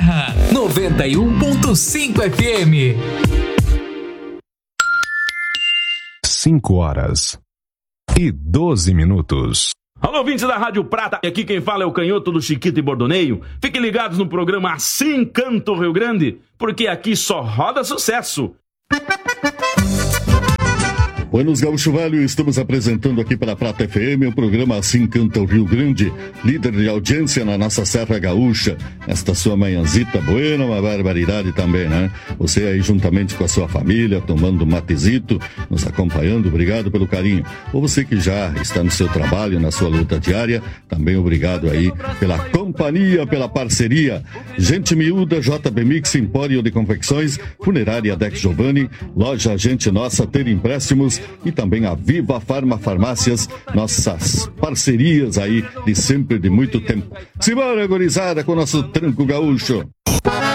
Serra 91.5 FM. 5h12. Alô, ouvintes da Rádio Prata, aqui quem fala é o Canhoto do Chiquito e Bordoneio. Fiquem ligados no programa Assim Canta o Rio Grande, porque aqui só roda sucesso. Buenos Gaúcho Velho, estamos apresentando aqui para a Prata FM o programa Assim Canta o Rio Grande, líder de audiência na nossa Serra Gaúcha. Esta sua manhãzita buena, uma barbaridade também, né? Você aí juntamente com a sua família, tomando um matezito, nos acompanhando, obrigado pelo carinho. Ou você que já está no seu trabalho, na sua luta diária, também obrigado aí pela companhia, pela parceria. Gente Miúda, JB Mix, Empório de Confecções, Funerária Dex Giovanni, Loja Gente Nossa, Ter Empréstimos, e também a Viva Farma Farmácias, nossas parcerias aí de sempre, de muito tempo. Simbora, gurizada, com o nosso tranco gaúcho.